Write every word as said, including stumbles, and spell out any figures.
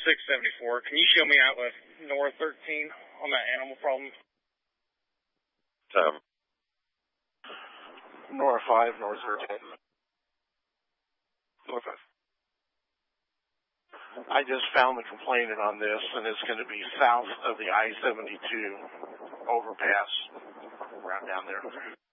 six seventy-four. Can you show me out with North thirteen on that animal problem? Um, North five, North thirteen. North five. I just found the complainant on this, and it's going to be south of the I seventy-two overpass, around down there.